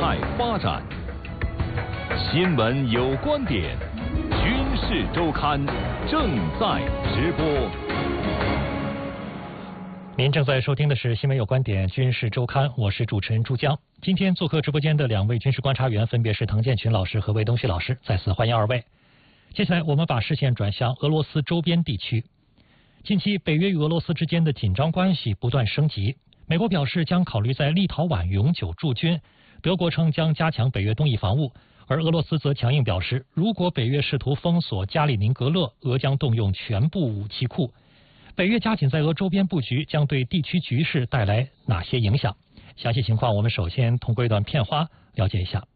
在发展。新闻有观点，军事周刊正在直播。 您正在收听的是新闻有观点军事周刊，我是主持人朱江。今天做客直播间的两位军事观察员分别是滕建群老师和魏东旭老师，再次欢迎二位。接下来我们把视线转向俄罗斯周边地区。近期北约与俄罗斯之间的紧张关系不断升级，美国表示将考虑在立陶宛永久驻军，德国称将加强北约东翼防务，而俄罗斯则强硬表示，如果北约试图封锁加里宁格勒，俄将动用全部武器库。北约加紧在俄周边布局将对地区局势带来哪些影响？详细情况我们首先通过一段片花了解一下。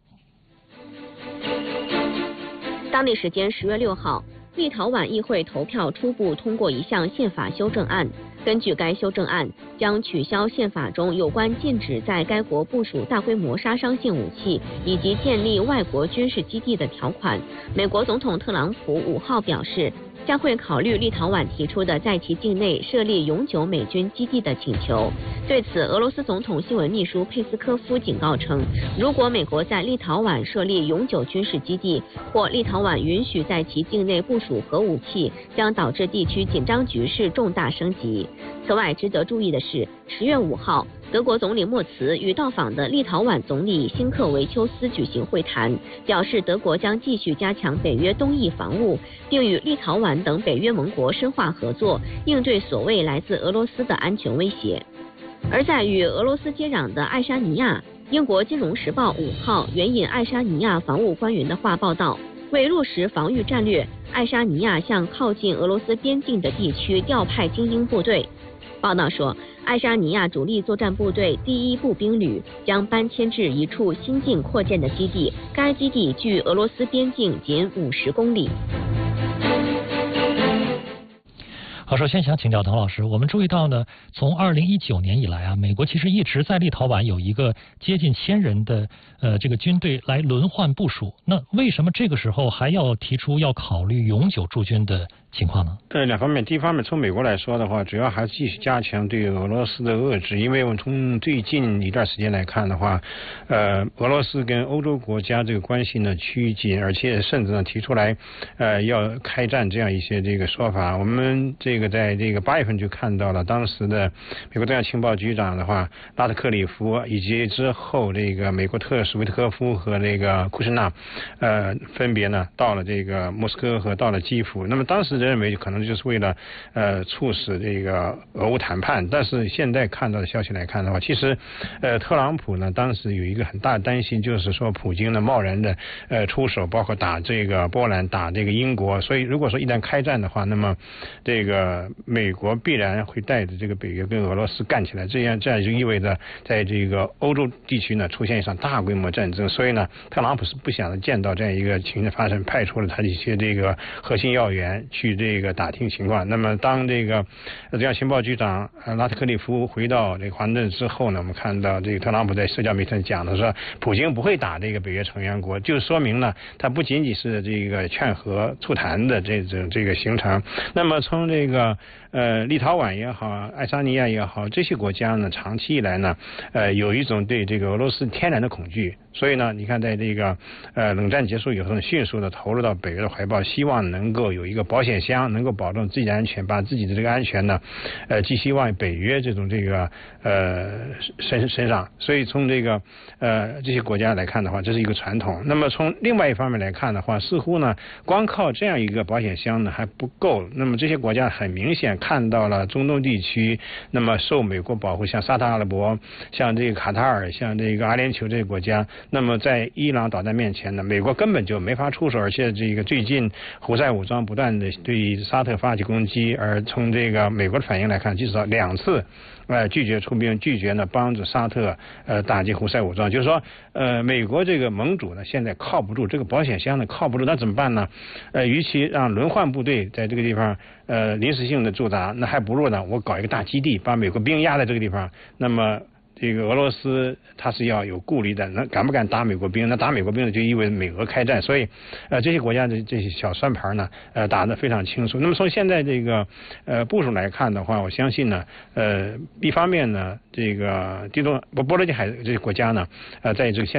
当地时间10月6号，立陶宛议会投票初步通过一项宪法修正案。根据该修正案，将取消宪法中有关禁止在该国部署大规模杀伤性武器以及建立外国军事基地的条款。美国总统特朗普5号表示，将会考虑立陶宛提出的在其境内设立永久美军基地的请求。对此，俄罗斯总统新闻秘书佩斯科夫警告称，如果美国在立陶宛设立永久军事基地，或立陶宛允许在其境内部署核武器，将导致地区紧张局势重大升级。此外，值得注意的是，10月5号，德国总理默茨与到访的立陶宛总理辛克维丘斯举行会谈，表示德国将继续加强北约东翼防务，并与立陶宛等北约盟国深化合作，应对所谓来自俄罗斯的安全威胁。而在与俄罗斯接壤的爱沙尼亚，英国《金融时报》5号援引爱沙尼亚防务官员的话报道，为落实防御战略，爱沙尼亚向靠近俄罗斯边境的地区调派精英部队。报道说，爱沙尼亚主力作战部队第1步兵旅将搬迁至一处新近扩建的基地，该基地距俄罗斯边境仅50公里。 好，首先想请教滕老师，我们注意到呢，从2019年以来啊，美国其实一直在立陶宛有一个接近1000人的这个军队来轮换部署。那为什么这个时候还要提出要考虑永久驻军的情况呢？ 两方面，第一方面从美国来说的话，主要还是继续加强对俄罗斯的遏制，因为我们从最近一段时间来看的话，俄罗斯跟欧洲国家这个关系呢趋近，而且甚至呢提出来要开战这样一些这个说法。我们这个在这个8月份就看到了当时的美国中央情报局长的话拉特克里夫，以及之后这个美国特使维特科夫和这个库什纳分别呢到了这个莫斯科和到了基辅。那么当时认为可能就是为了促使这个俄乌谈判，但是现在看到的消息来看的话，其实特朗普呢当时有一个很大的担心，就是说普京呢贸然的出手，包括打这个波兰，打这个英国，所以如果说一旦开战的话，那么这个美国必然会带着这个北约跟俄罗斯干起来，这样就意味着在这个欧洲地区呢出现一场大规模战争，所以呢特朗普是不想见到这样一个情形发生，派出了他的一些这个核心要员去这个打听情况。那么当这个中央情报局长拉特克利夫回到这个华盛顿之后呢，我们看到这个特朗普在社交媒体上讲的说，普京不会打这个北约成员国，就说明呢他不仅仅是这个劝和促谈的这个行程。那么从这个立陶宛也好，爱沙尼亚也好，这些国家呢长期以来呢有一种对这个俄罗斯天然的恐惧，所以呢你看在这个冷战结束以后呢，迅速的投入到北约的怀抱，希望能够有一个保险箱，能够保证自己的安全，把自己的这个安全呢寄希望北约这种这个身上。所以从这个这些国家来看的话，这是一个传统。那么从另外一方面来看的话，似乎呢光靠这样一个保险箱呢还不够。那么这些国家很明显看到了中东地区那么受美国保护，像沙特阿拉伯，像这个卡塔尔，像这个阿联酋这些国家，那么在伊朗导弹面前呢，美国根本就没法出手，而且这个最近胡塞武装不断的对沙特发起攻击，而从这个美国的反应来看，至少2次拒绝出兵，拒绝呢帮助沙特打击胡塞武装，就是说美国这个盟主呢现在靠不住，这个保险箱呢靠不住，那怎么办呢？与其让轮换部队在这个地方临时性的驻扎，那还不如呢我搞一个大基地，把美国兵压在这个地方。那么这个俄罗斯它是要有顾虑的，那敢不敢打美国兵？那打美国兵呢就意味着美俄开战，所以这些国家的这些小算盘呢打得非常清楚。那么从现在这个部署来看的话，我相信呢一方面呢这个波罗的海这些国家呢在这个现